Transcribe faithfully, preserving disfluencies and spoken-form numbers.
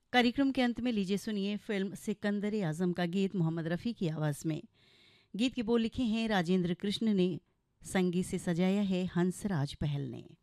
कार्यक्रम के अंत में लीजिए सुनिए फिल्म सिकंदर आजम का गीत मोहम्मद रफ़ी की आवाज़ में। गीत के बोल लिखे हैं राजेंद्र कृष्ण ने, संगीत से सजाया है हंसराज पहल ने।